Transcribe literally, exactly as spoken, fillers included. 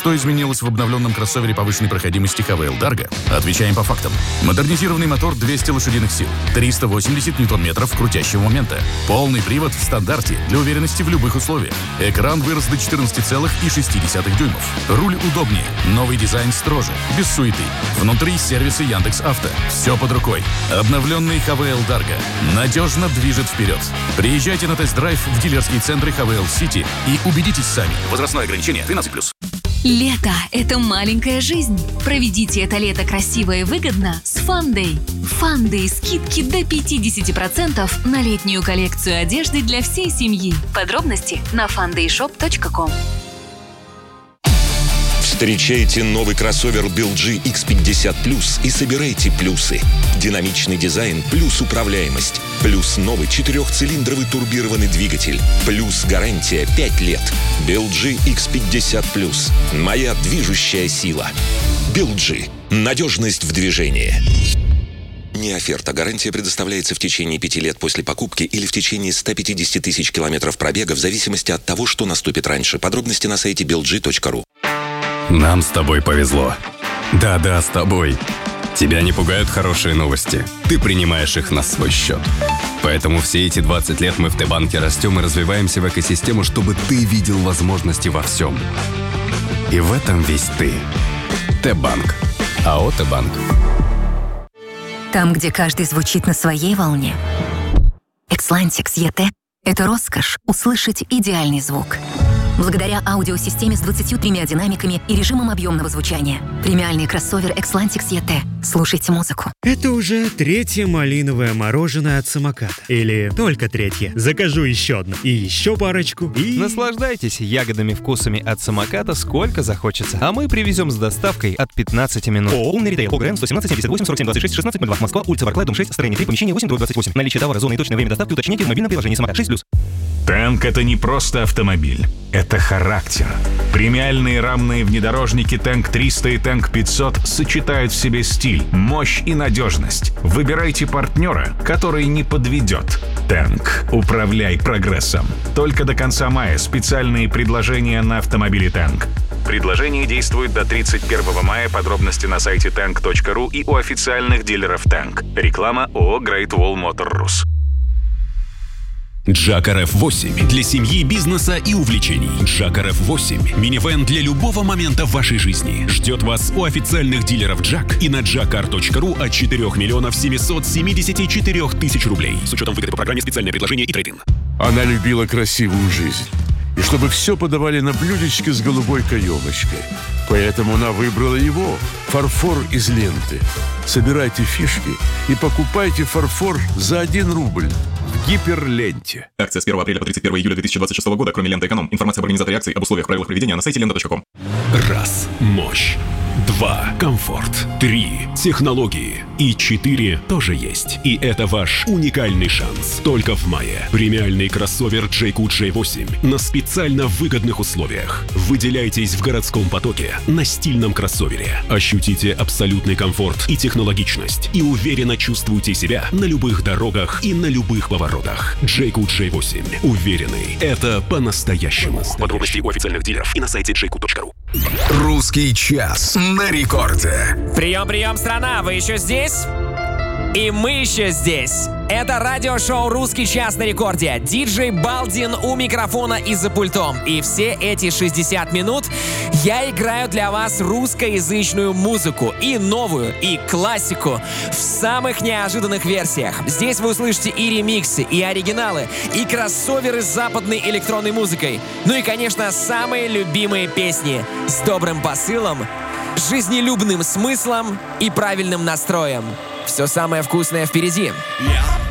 Что изменилось в обновленном кроссовере повышенной проходимости эйч ви эл Dargo? Отвечаем по фактам. Модернизированный мотор двести лошадиных сил, триста восемьдесят ньютон-метров крутящего момента. Полный привод в стандарте для уверенности в любых условиях. Экран вырос до четырнадцати целых шести десятых дюймов. Руль удобнее, новый дизайн строже, без суеты. Внутри сервисы Яндекс.Авто. Все под рукой. Обновленный эйч ви эл Dargo надежно движет вперед. Приезжайте на тест-драйв в дилерские центры эйч ви эл City и убедитесь сами. Возрастное ограничение тринадцать плюс. Лето – это маленькая жизнь. Проведите это лето красиво и выгодно с Фандэй. Фандэй – скидки до пятьдесят процентов на летнюю коллекцию одежды для всей семьи. Подробности на фандэй шоп точка ком. Встречайте новый кроссовер би эл джи икс пятьдесят плюс и собирайте плюсы. Динамичный дизайн плюс управляемость. Плюс новый четырехцилиндровый турбированный двигатель. Плюс гарантия пять лет. би эл джи икс пятьдесят плюс. Моя движущая сила. би эл джи. Надежность в движении. Не оферта. Гарантия предоставляется в течение пяти лет после покупки или в течение ста пятидесяти тысяч километров пробега в зависимости от того, что наступит раньше. Подробности на сайте би эл джи точка ру. Нам с тобой повезло. Да-да, с тобой. Тебя не пугают хорошие новости. Ты принимаешь их на свой счет. Поэтому все эти двадцать лет мы в Т-банке растем и развиваемся в экосистему, чтобы ты видел возможности во всем. И в этом весь ты. Т-банк. АО Т-банк. Там, где каждый звучит на своей волне. Xlantix и ти – это роскошь услышать идеальный звук. Благодаря аудиосистеме с двадцатью тремя динамиками и режимом объемного звучания. Премиальный кроссовер Xlantix и ти. Слушайте музыку. Это уже третье малиновое мороженое от самоката. Или только третье. Закажу еще одно. И еще парочку. И... Наслаждайтесь ягодными вкусами от самоката сколько захочется. А мы привезем с доставкой от пятнадцати минут. О, Умный ритейл. ОГРН сто семнадцать семьдесят восемь сорок семь двадцать шесть шестнадцать ноль два. Москва, улица Барклай, дом шесть, строение три, помещение восемь, двадцать восемь. Наличие товара, зона и точное время доставки уточните в мобильном приложении самокат шесть плюс. Тэнк — это не просто автомобиль. Это характер. Премиальные рамные внедорожники Тэнк триста и Тэнк пятьсот сочетают в себе стиль, мощь и надежность. Выбирайте партнера, который не подведет. Тэнк. Управляй прогрессом. Только до конца мая специальные предложения на автомобили Тэнк. Предложение действует до тридцать первого мая. Подробности на сайте тэнк точка ру и у официальных дилеров Тэнк. Реклама ООО Great Wall Motor Rus. Джак эр эф восемь для семьи, бизнеса и увлечений. Джак эр эф восемь – минивэн для любого момента в вашей жизни. Ждет вас у официальных дилеров Джак и на джакар точка ру от четырёх миллионов семисот семидесяти четырёх тысяч рублей. С учетом выгоды по программе «Специальное предложение» и трейд-ин. Она любила красивую жизнь. И чтобы все подавали на блюдечке с голубой каемочкой. Поэтому она выбрала его – фарфор из ленты. Собирайте фишки и покупайте фарфор за один рубль. В гиперленте. Акция с первого апреля по тридцать первого июля две тысячи двадцать шестого года, кроме ленты «Эконом». Информация об организаторе акции, об условиях, правилах проведения на сайте лента точка ком. Раз. Мощь. Два. Комфорт. Три. Технологии. И четыре тоже есть. И это ваш уникальный шанс. Только в мае. Премиальный кроссовер джей кью джей восемь на специально выгодных условиях. Выделяйтесь в городском потоке на стильном кроссовере. Ощутите абсолютный комфорт и технологичность. И уверенно чувствуйте себя на любых дорогах и на любых поворотах. джей кью джей восемь. Уверенный. Это по-настоящему. Подробности у официальных дилеров и на сайте джей кью точка ру. Русский час на рекорде. Прием, прием, страна, вы еще здесь? И мы еще здесь. Это радиошоу «Русский час на рекорде». Диджей Балдин у микрофона и за пультом. И все эти шестьдесят минут я играю для вас русскоязычную музыку. И новую, и классику в самых неожиданных версиях. Здесь вы услышите и ремиксы, и оригиналы, и кроссоверы с западной электронной музыкой. Ну и, конечно, самые любимые песни с добрым посылом, жизнелюбным смыслом и правильным настроем. Все самое вкусное впереди. Yeah.